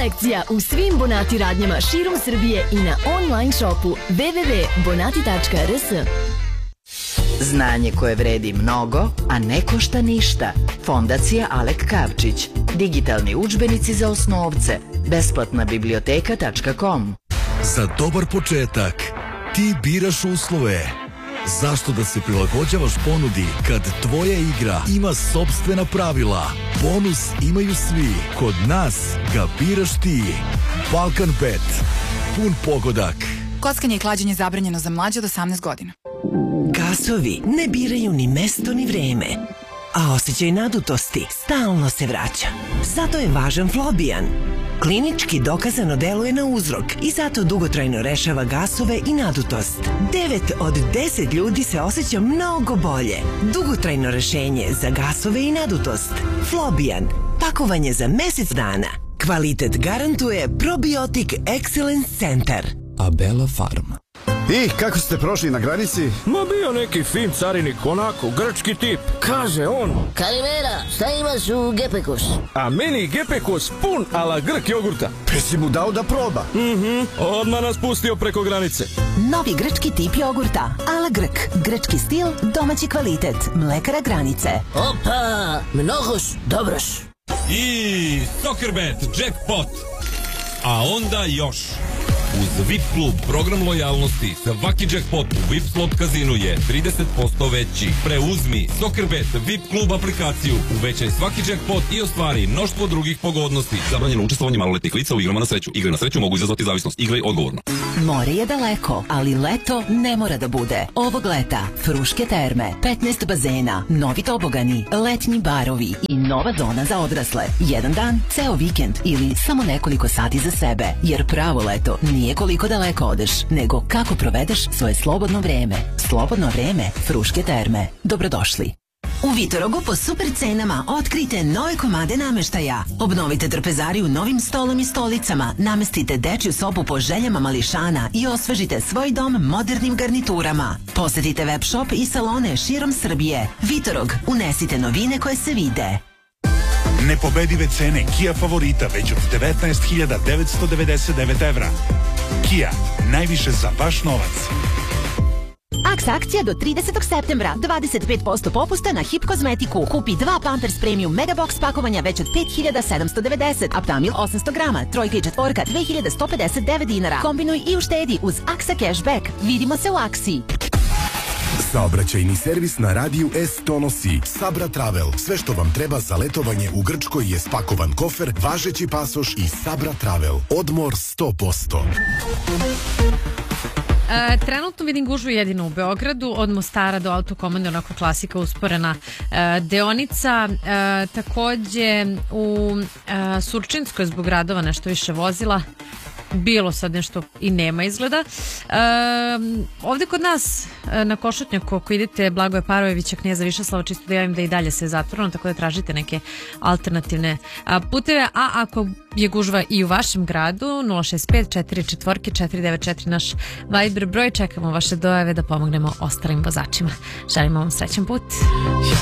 selekcija u svim Bonati radnjama širom Srbije i na online shopu www.bonati.rs. Znanje koje vredi mnogo, a ne košta ništa. Fondacija Alek Kavčić. Digitalni udžbenici za osnovce. Besplatna biblioteka.com. Za dobar početak ti biraš uslove. Zašto da se prilagođavaš ponudi kad tvoja igra ima sopstvena pravila? Bonus imaju svi. Kod nas ga biraš ti. Balkan Bet. Pun pogodak. Kockanje i klađenje zabranjeno za mlađe od 18 godina. Gasovi ne biraju ni mesto ni vreme, a osjećaj nadutosti stalno se vraća. Zato je važan Flobijan. Klinički dokazano deluje na uzrok i zato dugotrajno rešava gasove i nadutost. 9 od 10 ljudi se osjeća mnogo bolje. Dugotrajno rešenje za gasove i nadutost. Flobijan. Pakovanje za mesec dana. Kvalitet garantuje Probiotic Excellence Center. Abela Farma. I kako ste prošli na granici? Ma bio neki fin carinik, onako, grčki tip. Kaže on: Kalimera, šta imaš u Gepekus? A meni Gepekus pun ala Grk jogurta. Pa si mu dao da proba? Odmah nas pustio preko granice. Novi grčki tip jogurta. Ala Grk. Grčki stil, domaći kvalitet. Mlekara Granice. Opa, mnogoš, dobroš. I Soccerbet Jackpot. A onda još. Uz VIP klub program lojalnosti svaki jackpot u VIP slot kazinu je 30% veći. Preuzmi Soccerbet VIP klub aplikaciju, uvećaj svaki jackpot i ostvari mnoštvo drugih pogodnosti. Zabranjeno učestvovanje maloletnih lica u igrama na sreću. Igre na sreću mogu izazvati zavisnost. Igraj odgovorno. More je daleko, ali leto ne mora da bude. Ovog leta Fruške terme, 15 bazena, novi tobogani, letnji barovi i nova zona za odrasle. Jedan dan, ceo vikend ili samo nekoliko sati za sebe. Jer pravo leto nije koliko daleko odeš, nego kako provedeš svoje slobodno vreme. Slobodno vreme Fruške terme. Dobrodošli. U Vitorogu po super cenama otkrijte nove komade nameštaja. Obnovite trpezariju novim stolom i stolicama, namestite dečju sobu po željama mališana i osvežite svoj dom modernim garniturama. Posetite web shop i salone širom Srbije. Vitorog, unesite novine koje se vide. Nepobedive cene Kia Favorita već od 19.999 evra. Kia, najviše za vaš novac. Aks akcija do 30. septembra. 25% popusta na Hip kozmetiku. Kupi 2 Pampers Premium Megabox pakovanja već od 5.790. Aptamil 800 grama. Trojka i četvorka 2.159 dinara. Kombinuj i uštedi uz Aksa Cashback. Vidimo se u Aksi. Saobraćajni servis na radiju S donosi Sabra Travel. Sve što vam treba za letovanje u Grčkoj je spakovan kofer, važeći pasoš i Sabra Travel. Odmor 100%. Trenutno vidim gužvu jedino u Beogradu, od Mostara do Autokomande, onako klasika usporena deonica. Takođe u Surčinskoj zbog radova nešto više vozila. Bilo sad nešto i nema izgleda. Ovde kod nas na Košutnjaku, ako idete Blagoje Parojevića, Knjeza Višeslava, čisto da javim da i dalje se je zatvoreno, tako da tražite neke alternativne puteve. A ako je gužva i u vašem gradu, 065 44 494 naš Viber broj, čekamo vaše dojave da pomognemo ostalim vozačima. Želimo vam srećan put.